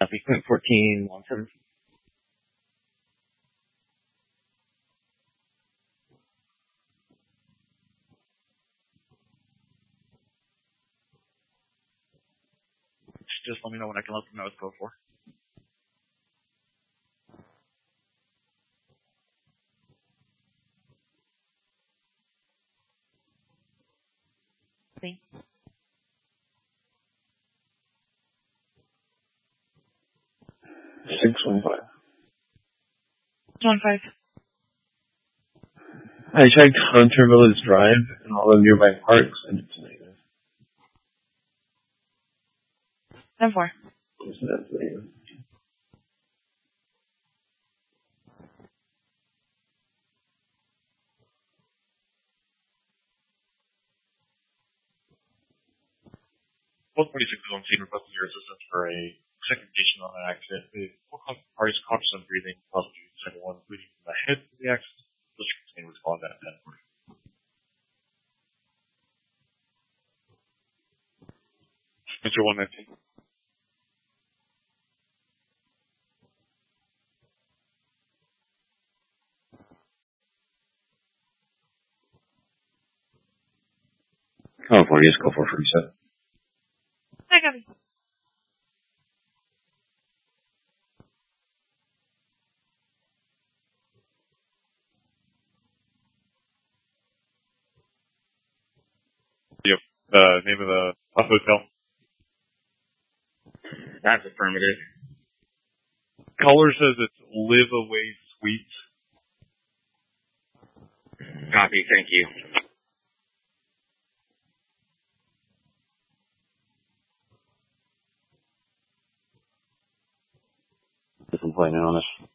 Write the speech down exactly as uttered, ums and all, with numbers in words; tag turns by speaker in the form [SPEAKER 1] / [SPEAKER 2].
[SPEAKER 1] Copy. fourteen, one seventeen. Just let me know when I can let them know it's code four.
[SPEAKER 2] See?
[SPEAKER 3] six one five.
[SPEAKER 2] one five.
[SPEAKER 3] I checked Hunter Village Drive and all the nearby parks, and it's negative.
[SPEAKER 2] ten four.
[SPEAKER 3] So that's negative.
[SPEAKER 4] one forty-six is on scene requesting your assistance for a second patient on an accident. The full parties conscious and breathing, possibly the second one bleeding from the head of the accident. District can respond at ten forty. Mister one nineteen.
[SPEAKER 3] California is go for reset.
[SPEAKER 2] I got it.
[SPEAKER 4] Yep. The name of the hotel.
[SPEAKER 1] That's affirmative.
[SPEAKER 4] Caller says it's Live Away Suites.
[SPEAKER 1] Copy, thank you.
[SPEAKER 3] Complaining on this.